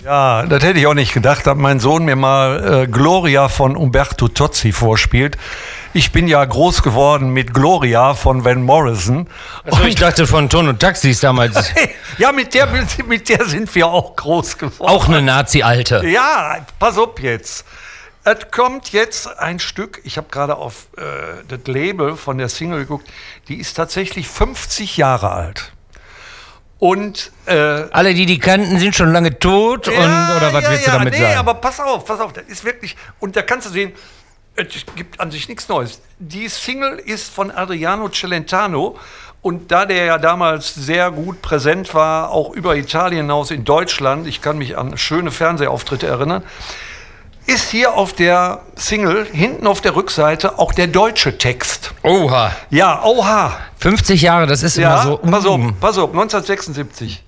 Ja, das hätte ich auch nicht gedacht, dass mein Sohn mir mal Gloria von Umberto Tozzi vorspielt. Ich bin ja groß geworden mit Gloria von Van Morrison. Also ich dachte von Ton und Taxis damals. Ja, mit der sind wir auch groß geworden. Auch eine Nazi-Alte. Ja, pass auf jetzt. Es kommt jetzt ein Stück, ich habe gerade auf das Label von der Single geguckt, die ist tatsächlich 50 Jahre alt. Und alle, die kannten, sind schon lange tot oder was willst du damit sagen? Nee, aber pass auf, das ist wirklich, und da kannst du sehen, es gibt an sich nichts Neues. Die Single ist von Adriano Celentano und da der ja damals sehr gut präsent war, auch über Italien hinaus in Deutschland, ich kann mich an schöne Fernsehauftritte erinnern, ist hier auf der Single, hinten auf der Rückseite, auch der deutsche Text. Oha. Ja, oha. 50 Jahre, das ist immer so. Pass auf, 1976.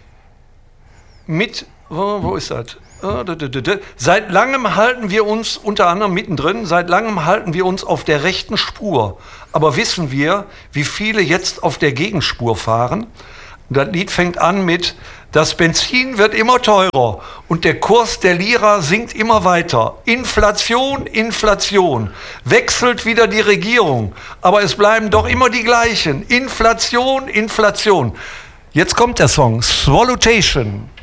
Wo ist das? Seit langem halten wir uns, unter anderem mittendrin, seit langem halten wir uns auf der rechten Spur. Aber wissen wir, wie viele jetzt auf der Gegenspur fahren? Und das Lied fängt an mit: Das Benzin wird immer teurer und der Kurs der Lira sinkt immer weiter. Inflation, Inflation. Wechselt wieder die Regierung, aber es bleiben doch immer die gleichen. Inflation, Inflation. Jetzt kommt der Song Swallowtation.